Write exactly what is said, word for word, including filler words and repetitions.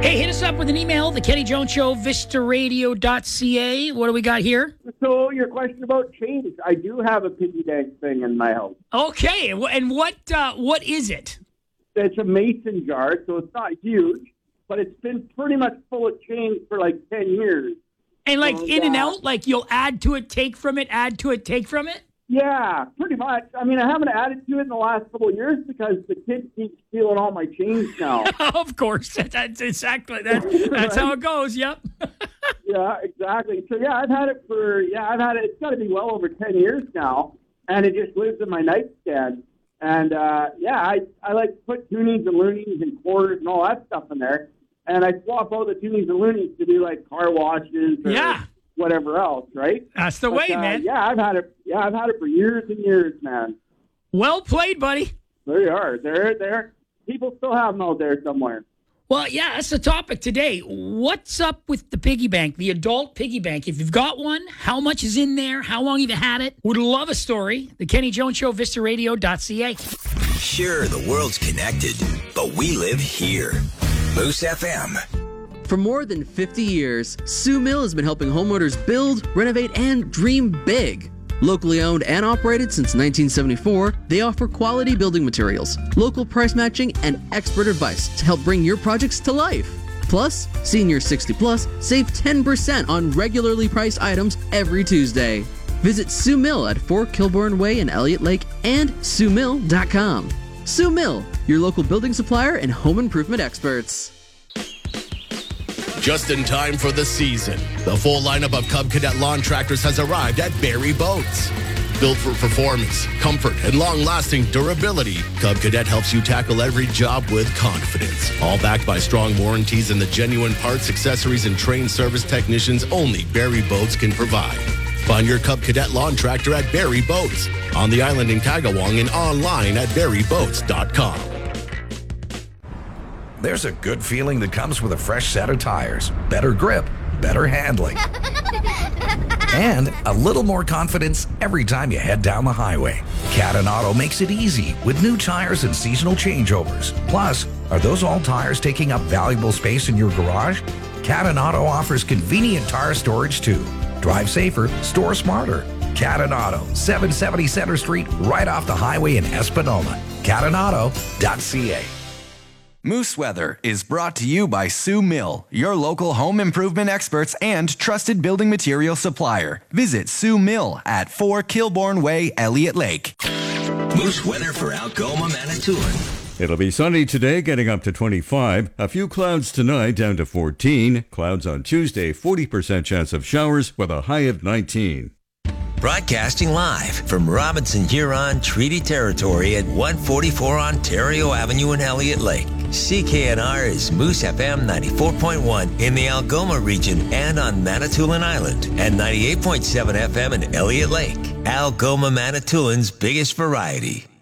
Hey, hit us up with an email, the Kenny Jones Show, vista radio dot c a. What do we got here? So your question about change. I do have a piggy bank thing in my house. Okay, and what uh, what is it? It's a mason jar, so it's not huge, but it's been pretty much full of change for like ten years. And like so, in and yeah. out, like you'll add to it, take from it, add to it, take from it? Yeah, pretty much. I mean, I haven't added to it in the last couple of years because the kids keep stealing all my change now. Of course. That's exactly that. That's Right? how it goes. Yep. Yeah, exactly. So yeah, I've had it for yeah, I've had it. It's got to be well over ten years now, and it just lives in my nightstand. And uh, yeah, I I like to put tunings and loonies and quarters and all that stuff in there, and I swap out the tunings and loonies to do like car washes or Yeah. whatever else. Right? That's the But, way, uh, man. Yeah, I've had it. Yeah, I've had it for years and years, man. Well played, buddy. There you are. There, there. People still have them out there somewhere. Well, yeah, that's the topic today. What's up with the piggy bank, the adult piggy bank? If you've got one, how much is in there? How long have you had it? Would love a story. The Kenny Jones Show, vista radio dot c a. Sure, the world's connected, but we live here. Moose F M. For more than fifty years, Sue Mill has been helping homeowners build, renovate, and dream big. Locally owned and operated since nineteen seventy-four, they offer quality building materials, local price matching, and expert advice to help bring your projects to life. Plus, seniors sixty plus save ten percent on regularly priced items every Tuesday. Visit Sue Mill at four Kilbourne Way in Elliott Lake and sue mill dot com. Sue Mill, your local building supplier and home improvement experts. Just in time for the season, the full lineup of Cub Cadet lawn tractors has arrived at Barrie Boats. Built for performance, comfort, and long-lasting durability, Cub Cadet helps you tackle every job with confidence. All backed by strong warranties and the genuine parts, accessories, and trained service technicians only Barrie Boats can provide. Find your Cub Cadet lawn tractor at Barrie Boats, on the island in Kagawang and online at barrie boats dot com. There's a good feeling that comes with a fresh set of tires, better grip, better handling, and a little more confidence every time you head down the highway. Cadden Auto makes it easy with new tires and seasonal changeovers. Plus, are those old tires taking up valuable space in your garage? Cadden Auto offers convenient tire storage too. Drive safer, store smarter. Cadden Auto, seven seventy Center Street, right off the highway in Espanola. cadden auto dot c a. Moose Weather is brought to you by Sue Mill, your local home improvement experts and trusted building material supplier. Visit Sue Mill at four Kilbourne Way, Elliott Lake. Moose weather for Algoma, Manitoulin. It'll be sunny today, getting up to twenty-five. A few clouds tonight, down to fourteen. Clouds on Tuesday, forty percent chance of showers with a high of nineteen. Broadcasting live from Robinson Huron Treaty Territory at one forty-four Ontario Avenue in Elliott Lake. C K N R is Moose F M ninety-four point one in the Algoma region and on Manitoulin Island, and ninety-eight point seven F M in Elliott Lake. Algoma, Manitoulin's biggest variety.